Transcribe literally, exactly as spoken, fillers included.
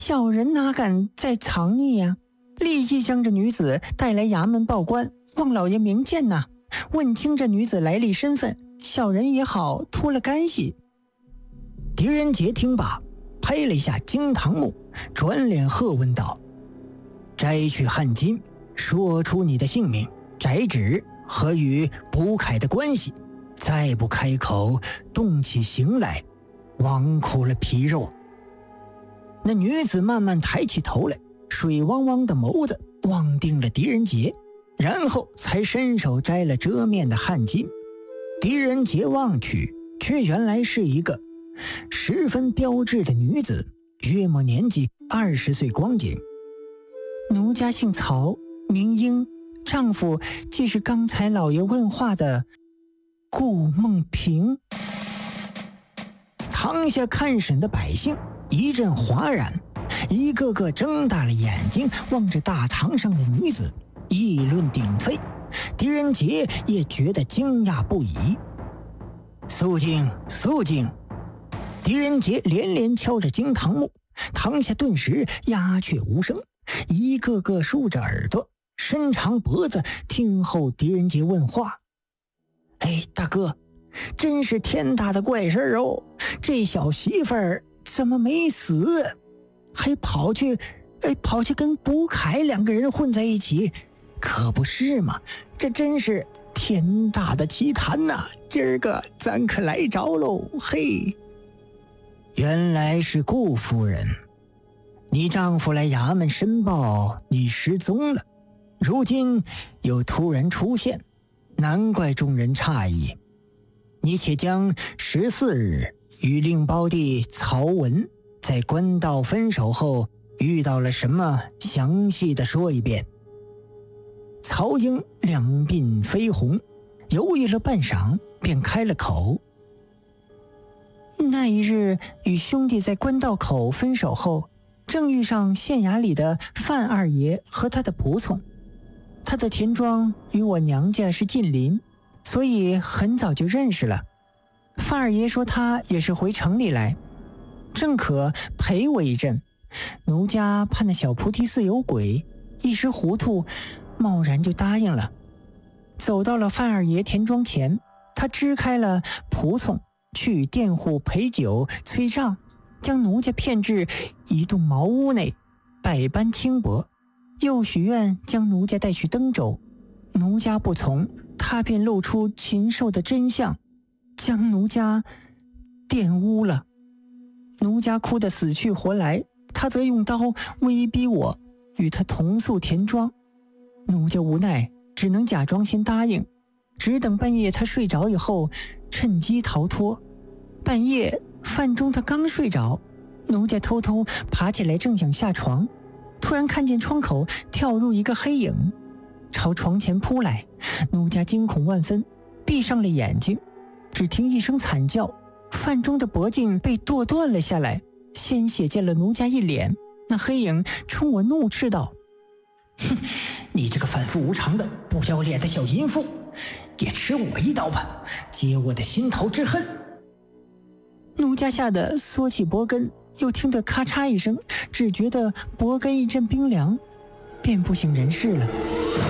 小人哪敢再藏匿呀、啊？立即将这女子带来衙门报官，望老爷明鉴呐、啊！问清这女子来历身份，小人也好脱了干系。 狄仁杰听罢，拍了一下惊堂木，转脸喝问道：“摘去汗巾，说出你的姓名、宅址和与卜凯的关系，再不开口，动起刑来，枉苦了皮肉。”那女子慢慢抬起头来，水汪汪的眸子望定了狄仁杰，然后才伸手摘了遮面的汗巾。狄仁杰望去，却原来是一个十分标致的女子，约莫年纪二十岁光景。 奴家姓曹，名英，丈夫即是刚才老爷问话的顾梦平。 堂下看审的百姓一阵哗然，一个个睁大了眼睛望着大堂上的女子，议论鼎沸。狄仁杰也觉得惊讶不已。肃静，肃静！狄仁杰连连敲着惊堂木，堂下顿时鸦雀无声，一个个竖着耳朵，伸长脖子听候狄仁杰问话。哎，大哥，真是天大的怪事哦！这小媳妇儿怎么没死，还跑去哎跑去跟卜凯两个人混在一起，可不是嘛？这真是天大的奇谈呐、啊！今儿个咱可来着喽！嘿，原来是顾夫人，你丈夫来衙门申报你失踪了，如今又突然出现，难怪众人诧异。你且将十四日与令胞弟曹文在官道分手后遇到了什么，详细的说一遍。曹英两鬓绯红，犹豫了半晌，便开了口： 那一日与兄弟在官道口分手后，正遇上县衙里的范二爷和他的仆从，他的田庄与我娘家是近邻，所以很早就认识了。范二爷说他也是回城里来，正可陪我一阵。奴家怕那小菩提寺有鬼，一时糊涂，贸然就答应了。走到了范二爷田庄前，他支开了仆从，去与佃户陪酒催账，将奴家骗至一栋茅屋内，百般轻薄，又许愿将奴家带去登州。奴家不从，他便露出禽兽的真相，将奴家玷污了。奴家哭得死去活来，他则用刀威逼我与他同宿田庄。奴家无奈，只能假装先答应，只等半夜他睡着以后，趁机逃脱。半夜饭中他刚睡着，奴家偷偷爬起来，正想下床，突然看见窗口跳入一个黑影，朝床前扑来。奴家惊恐万分，闭上了眼睛，只听一声惨叫，饭中的脖颈被剁断了下来，鲜血溅了奴家一脸。那黑影冲我怒斥道： 哼，你这个反复无常的不要脸的小淫妇，也吃我一刀吧，解我的心头之恨。 奴家吓得缩起脖根，又听得咔嚓一声，只觉得脖根一阵冰凉，便不省人事了。